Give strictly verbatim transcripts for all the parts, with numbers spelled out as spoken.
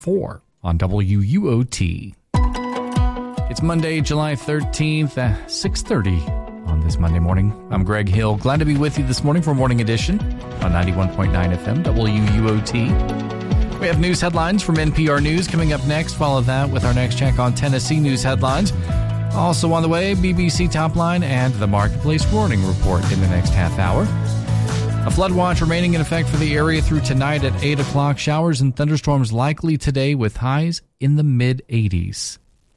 four on W U O T. It's Monday, July thirteenth, uh, six thirty on this Monday morning. I'm Greg Hill. Glad to be with you this morning for Morning Edition on ninety-one point nine F M W U O T. We have news headlines from N P R News coming up next. Follow that with our next check on Tennessee news headlines. Also on the way, B B C Top Line and the Marketplace Warning Report in the next half hour. A flood watch remaining in effect for the area through tonight at eight o'clock. Showers and thunderstorms likely today with highs in the mid-eighties.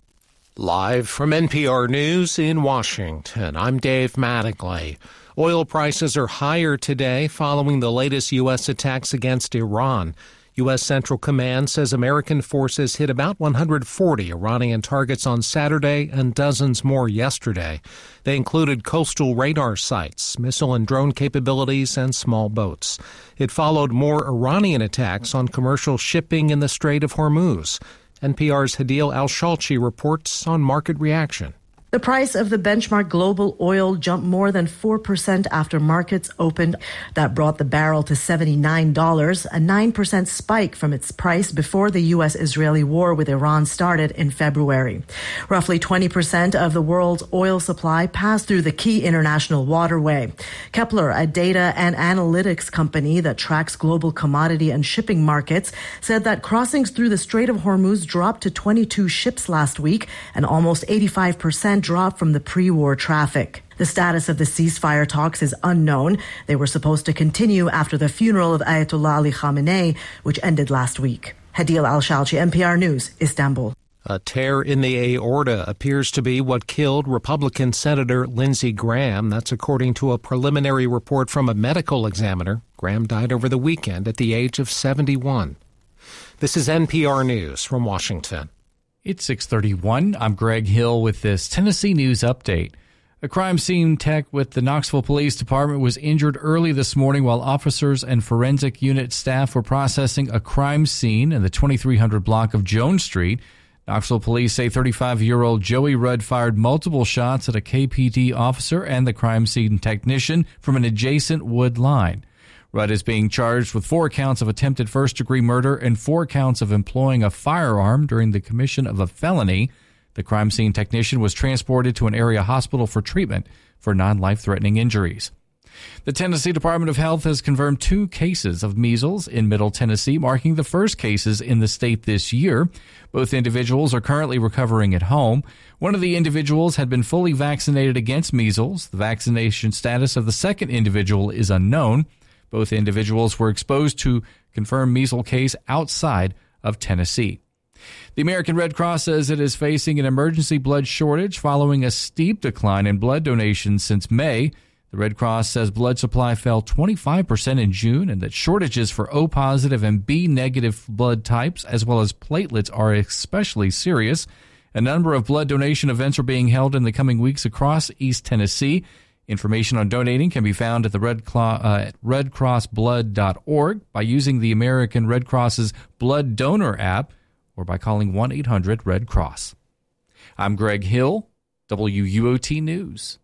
Live from N P R News in Washington, I'm Dave Mattingly. Oil prices are higher today following the latest U S attacks against Iran. U S. Central Command says American forces hit about one hundred forty Iranian targets on Saturday and dozens more yesterday. They included coastal radar sites, missile and drone capabilities, and small boats. It followed more Iranian attacks on commercial shipping in the Strait of Hormuz. N P R's Hadil Al-Shalchi reports on market reaction. The price of the benchmark global oil jumped more than four percent after markets opened. That brought the barrel to seventy-nine dollars, a nine percent spike from its price before the U S-Israeli war with Iran started in February. Roughly twenty percent of the world's oil supply passed through the key international waterway. Kepler, a data and analytics company that tracks global commodity and shipping markets, said that crossings through the Strait of Hormuz dropped to twenty-two ships last week, and almost eighty-five percent drop from the pre-war traffic. The status of the ceasefire talks is unknown. They were supposed to continue after the funeral of Ayatollah Ali Khamenei, which ended last week. Hadil Al-Shalchi, N P R News, Istanbul. A tear in the aorta appears to be what killed Republican Senator Lindsey Graham. That's according to a preliminary report from a medical examiner. Graham died over the weekend at the age of seventy-one. This is N P R News from Washington. It's six thirty-one. I'm Greg Hill with this Tennessee News Update. A crime scene tech with the Knoxville Police Department was injured early this morning while officers and forensic unit staff were processing a crime scene in the twenty-three hundred block of Jones Street. Knoxville police say thirty-five-year-old Joey Rudd fired multiple shots at a K P D officer and the crime scene technician from an adjacent wood line. Rudd is being charged with four counts of attempted first-degree murder and four counts of employing a firearm during the commission of a felony. The crime scene technician was transported to an area hospital for treatment for non-life-threatening injuries. The Tennessee Department of Health has confirmed two cases of measles in Middle Tennessee, marking the first cases in the state this year. Both individuals are currently recovering at home. One of the individuals had been fully vaccinated against measles. The vaccination status of the second individual is unknown. Both individuals were exposed to confirmed measles case outside of Tennessee. The American Red Cross says it is facing an emergency blood shortage following a steep decline in blood donations since May. The Red Cross says blood supply fell twenty-five percent in June and that shortages for O-positive and B-negative blood types as well as platelets are especially serious. A number of blood donation events are being held in the coming weeks across East Tennessee. Information on donating can be found at the Red, Cla- uh, at red cross blood dot org by using the American Red Cross's Blood Donor app or by calling one eight hundred red cross. I'm Greg Hill, W U O T News.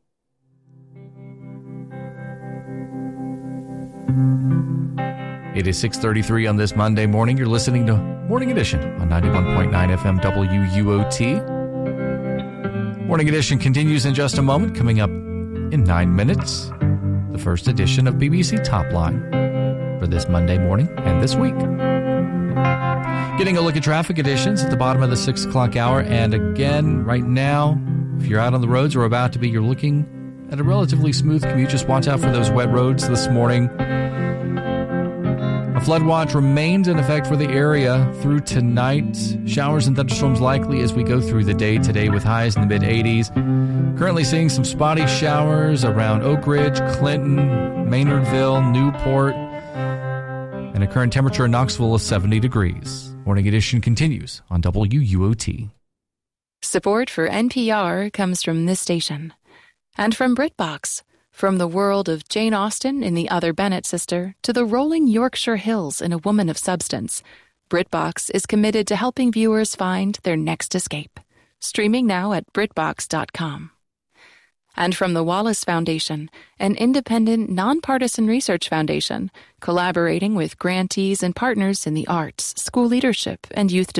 It is six thirty-three on this Monday morning. You're listening to Morning Edition on ninety-one point nine F M W U O T. Morning Edition continues in just a moment, coming up in nine minutes, the first edition of B B C Top Line for this Monday morning and this week. Getting a look at traffic conditions at the bottom of the six o'clock hour. And again, right now, if you're out on the roads or about to be, you're looking at a relatively smooth commute. Just watch out for those wet roads this morning. A flood watch remains in effect for the area through tonight. Showers and thunderstorms likely as we go through the day today with highs in the mid-eighties. Currently seeing some spotty showers around Oak Ridge, Clinton, Maynardville, Newport, and a current temperature in Knoxville of seventy degrees. Morning Edition continues on W U O T. Support for N P R comes from this station and from BritBox. From the world of Jane Austen in The Other Bennet Sister to the rolling Yorkshire Hills in A Woman of Substance, BritBox is committed to helping viewers find their next escape. Streaming now at Brit Box dot com. and from the Wallace Foundation, an independent, nonpartisan research foundation collaborating with grantees and partners in the arts, school leadership, and youth development.